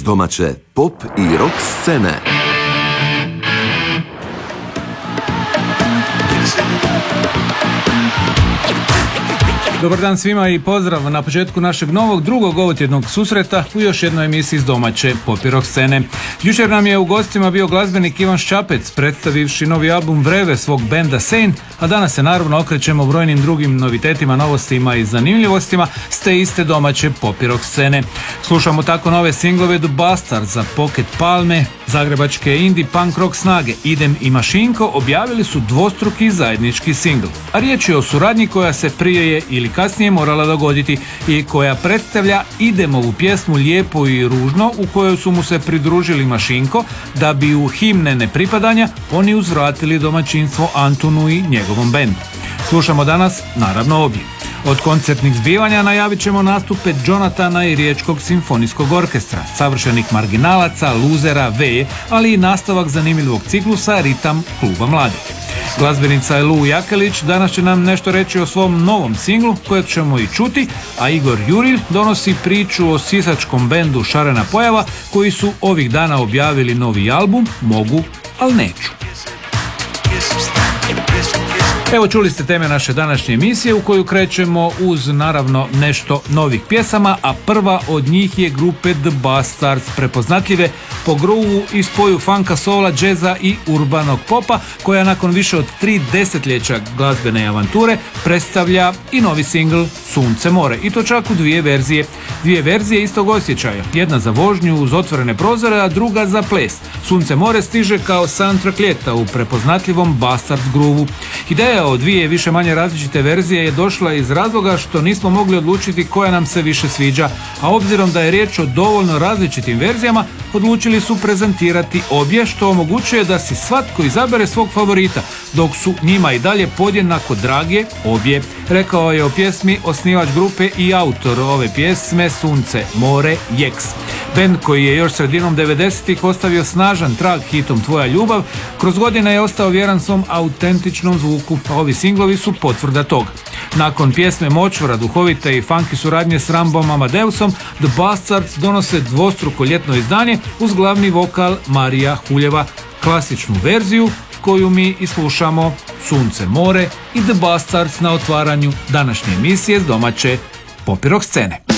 domaće pop i rock scene. Dobar dan svima i pozdrav na početku našeg novog drugog ovotjednog susreta u još jednoj emisiji iz domaće pop i rock scene. Jučer nam je u gostima bio glazbenik Ivan Ščapec predstavivši novi album Vreve svog benda Sane, a danas se naravno okrećemo brojnim drugim novitetima, novostima i zanimljivostima s te iste domaće pop i rock scene. Slušamo tako nove singlove The Bastards za Pocket Palme, zagrebačke indie punk rock snage Idem i Mašinko objavili su dvostruki zajednički singl, a riječ je o suradnji koja se prije je ili kasnije morala dogoditi i koja predstavlja Idemovu pjesmu Lijepo i ružno, u kojoj su mu se pridružili Mašinko da bi u himne nepripadanja oni uzvratili domaćinstvo Antunu i njegovom bendu. Slušamo danas naravno obje. Od koncertnih zbivanja najavit ćemo nastupe Jonatana i Riječkog simfonijskog orkestra, savršenih marginalaca, luzera, V, ali i nastavak zanimljivog ciklusa Ritam kluba mladih. Glazbenica Lu Jakelić danas će nam nešto reći o svom novom singlu kojeg ćemo i čuti, a Igor Jurilj donosi priču o sisačkom bendu Šarena pojava koji su ovih dana objavili novi album Mogu, al neću. Evo, čuli ste teme naše današnje emisije u koju krećemo uz naravno nešto novih pjesama, a prva od njih je grupe The Bastards, prepoznatljive po groovu i spoju funka, soula, džeza i urbanog popa, koja nakon više od 3 desetljeća glazbene avanture predstavlja i novi singl Sunce more, i to čak u dvije verzije istog osjećaja, jedna za vožnju uz otvorene prozore, a druga za ples. Sunce more stiže kao soundtrack ljeta u prepoznatljivom Bastards groovu. Ideja o dvije više manje različite verzije je došla iz razloga što nismo mogli odlučiti koja nam se više sviđa, a obzirom da je riječ o dovoljno različitim verzijama, odlučili su prezentirati obje, što omogućuje da si svatko izabere svog favorita, dok su njima i dalje podjednako drage obje, rekao je o pjesmi osnivač grupe i autor ove pjesme Sunce more Jeks. Band koji je još sredinom 90-ih ostavio snažan trag hitom Tvoja ljubav, kroz godine je ostao vjeran svom autentičnom zvuku, a ovi singlovi su potvrda toga. Nakon pjesme Močvara, duhovite i funky suradnje s Rambom Amadeusom, The Bastards donose dvostruko ljetno izdanje uz glavni vokal Marija Huljeva, klasičnu verziju koju mi i slušamo, Sunce more i The Bastards na otvaranju današnje emisije s domaće pop i rock scene.